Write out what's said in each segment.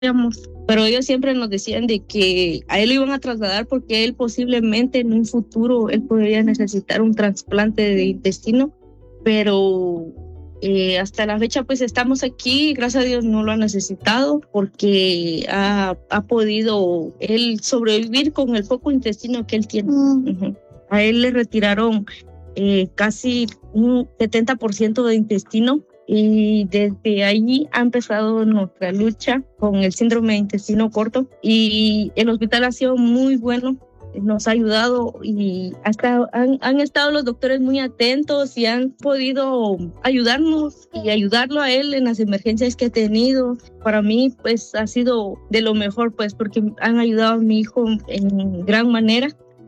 sabíamos, pero ellos siempre nos decían de que a él lo iban a trasladar porque él posiblemente en un futuro él podría necesitar un trasplante de intestino, pero hasta la fecha pues estamos aquí, gracias a Dios no lo ha necesitado porque ha podido él sobrevivir con el poco intestino que él tiene. Uh-huh. A él le retiraron casi un 70% de intestino y desde allí ha empezado nuestra lucha con el síndrome de intestino corto y el hospital ha sido muy bueno, nos ha ayudado y hasta han estado los doctores muy atentos y han podido ayudarnos y ayudarlo a él en las emergencias que ha tenido. Para mí pues ha sido de lo mejor pues porque han ayudado a mi hijo en gran manera.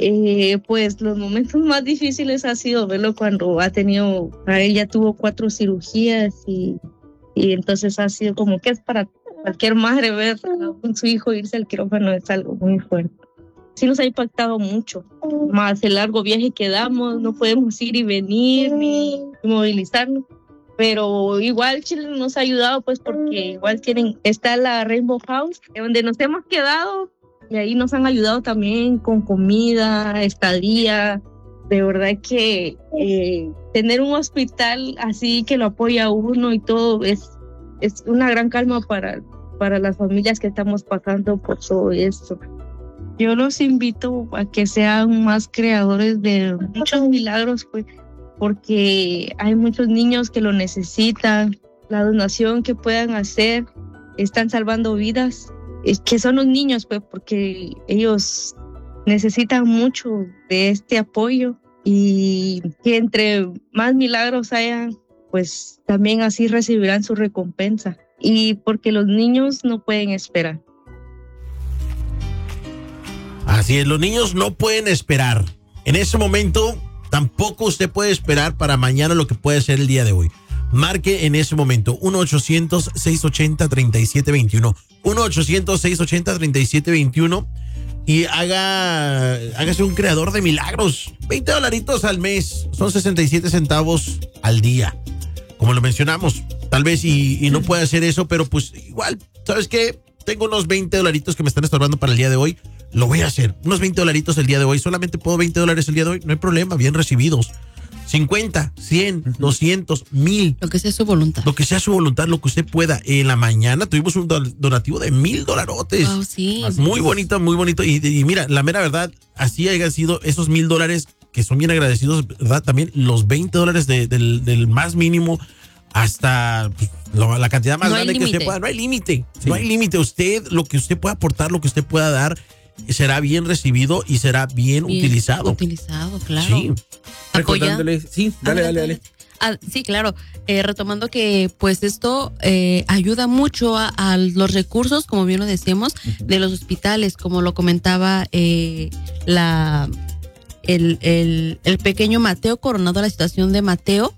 Pues los momentos más difíciles ha sido verlo cuando ella tuvo 4 cirugías y entonces ha sido como que es para cualquier madre ver a su hijo irse al quirófano, es algo muy fuerte. Sí nos ha impactado mucho, más el largo viaje que damos, no podemos ir y venir ni movilizarnos, pero igual Chile nos ha ayudado pues porque igual está la Rainbow House, donde nos hemos quedado. Y ahí nos han ayudado también con comida, estadía. De verdad que tener un hospital así que lo apoya a uno y todo es una gran calma para las familias que estamos pasando por todo esto. Yo los invito a que sean más creadores de muchos milagros, pues, porque hay muchos niños que lo necesitan. La donación que puedan hacer están salvando vidas. Que son los niños, pues, porque ellos necesitan mucho de este apoyo y que entre más milagros hayan, pues también así recibirán su recompensa. Y porque los niños no pueden esperar. Así es, los niños no pueden esperar. En ese momento, tampoco usted puede esperar para mañana lo que puede ser el día de hoy. Marque en ese momento 1-800-680-3721. 1-800-680-3721 y hágase un creador de milagros. $20 al mes, son 67 centavos al día. Como lo mencionamos, tal vez y no puede hacer eso, pero pues igual, ¿sabes qué? Tengo unos $20 que me están estorbando para el día de hoy. Lo voy a hacer. Unos $20 el día de hoy. Solamente puedo $20 el día de hoy. No hay problema, bien recibidos. 50, 100, 200, 1000. Lo que sea su voluntad. Lo que sea su voluntad, lo que usted pueda. En la mañana tuvimos un donativo de $1,000. Wow, sí. Muy bonito, muy bonito. Y mira, la mera verdad, así hayan sido esos $1,000 que son bien agradecidos, ¿verdad? También los $20 del más mínimo hasta pues, la cantidad más grande que usted pueda. No hay límite. Sí. No hay límite. Usted, lo que usted pueda aportar, lo que usted pueda dar, será bien recibido y será bien utilizado. Utilizado, claro. Sí. Recordándole, sí, dale. Sí, claro. Retomando que pues esto ayuda mucho a los recursos, como bien lo decíamos, de los hospitales, como lo comentaba el pequeño Mateo Coronado, la situación de Mateo.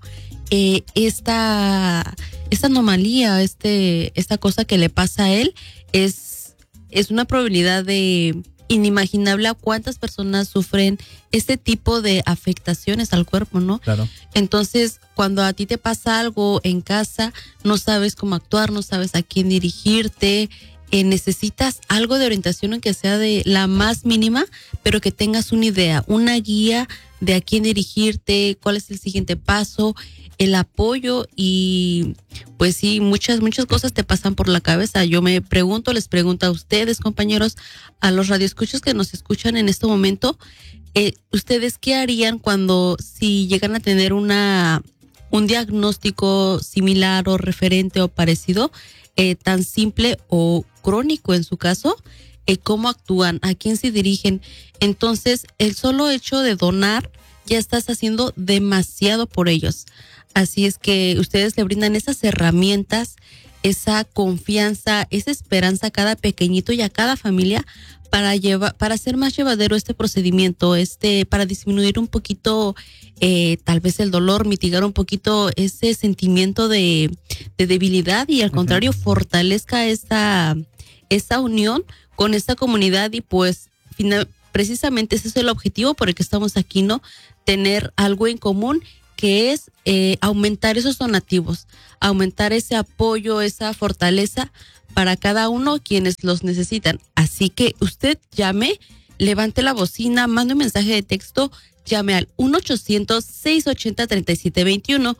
Esta anomalía, esta cosa que le pasa a él es una probabilidad de inimaginable a cuántas personas sufren este tipo de afectaciones al cuerpo, ¿no? Claro. Entonces, cuando a ti te pasa algo en casa, no sabes cómo actuar, no sabes a quién dirigirte, necesitas algo de orientación, aunque sea de la más mínima, pero que tengas una idea, una guía de a quién dirigirte, cuál es el siguiente paso, el apoyo y pues sí, muchas cosas te pasan por la cabeza. Yo les pregunto a ustedes, compañeros, a los radioescuchos que nos escuchan en este momento, ¿ustedes qué harían si llegan a tener un diagnóstico similar o referente o parecido, tan simple o crónico en su caso? ¿Cómo actúan? ¿A quién se dirigen? Entonces, el solo hecho de donar, ya estás haciendo demasiado por ellos. Así es que ustedes le brindan esas herramientas, esa confianza, esa esperanza a cada pequeñito y a cada familia para hacer más llevadero este procedimiento, para disminuir un poquito tal vez el dolor, mitigar un poquito ese sentimiento de debilidad y al contrario fortalezca esta unión con esta comunidad y pues precisamente ese es el objetivo por el que estamos aquí, ¿no? Tener algo en común que es aumentar esos donativos, aumentar ese apoyo, esa fortaleza para cada uno quienes los necesitan. Así que usted llame, levante la bocina, mande un mensaje de texto, llame al 1-800-680-3721,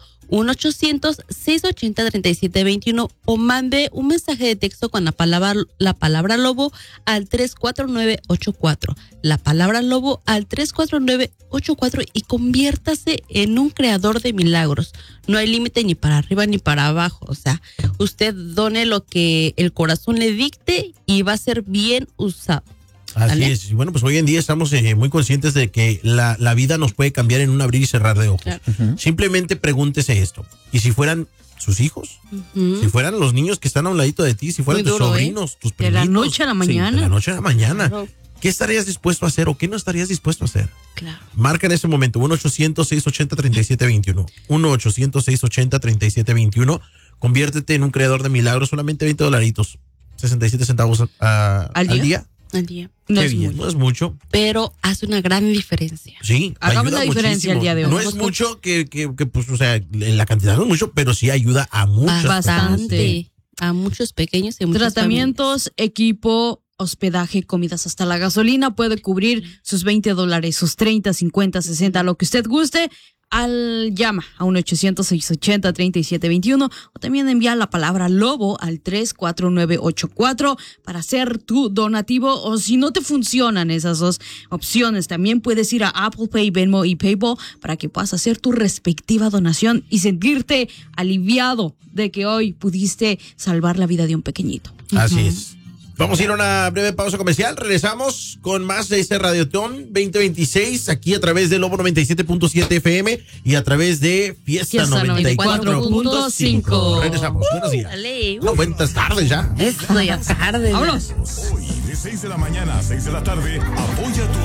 1-800-680-3721 o mande un mensaje de texto con la palabra lobo al 34984. La palabra lobo al 34984 y conviértase en un creador de milagros. No hay límite ni para arriba ni para abajo. O sea, usted done lo que el corazón le dicte y va a ser bien usado. Así ¿Vale? es. Y bueno, pues hoy en día estamos muy conscientes de que la vida nos puede cambiar en un abrir y cerrar de ojos. Claro. Simplemente pregúntese esto. ¿Y si fueran sus hijos? Si fueran los niños que están a un ladito de ti, si fueran Muy tus duro, sobrinos, tus De primitos. la noche a la mañana. Sí, de la noche a la mañana. Claro. ¿Qué estarías dispuesto a hacer o qué no estarías dispuesto a hacer? Claro. Marca en ese momento 1-800-680-3721. 1-800-680-3721. Conviértete en un creador de milagros. Solamente $20. 67 centavos al día. Al día. No Qué es bien, mucho. no es mucho. Pero hace una gran diferencia. Sí, Hagamos ayuda la diferencia muchísimo. el día de hoy. No es mucho que pues, o sea, la cantidad no es mucho, pero sí ayuda a muchas Bastante. personas. A muchos pequeños y muchas Tratamientos, equipo, hospedaje, comidas, hasta la gasolina puede cubrir sus $20, sus 30, 50, 60, lo que usted guste. Llama a 1-800-680-3721 o también envía la palabra lobo al 34984 para hacer tu donativo. O si no te funcionan esas dos opciones, también puedes ir a Apple Pay, Venmo y PayPal para que puedas hacer tu respectiva donación y sentirte aliviado de que hoy pudiste salvar la vida de un pequeñito. Así es. Vamos a ir a una breve pausa comercial. Regresamos con más de este Radiotón 2026 aquí a través de Lobo 97.7 FM y a través de Fiesta 94.5. Regresamos. Buenos días. Dale. No, buenas tardes ya. Esto ya tarde. Vámonos. Hoy, de 6 de la mañana a 6 de la tarde, apoya tu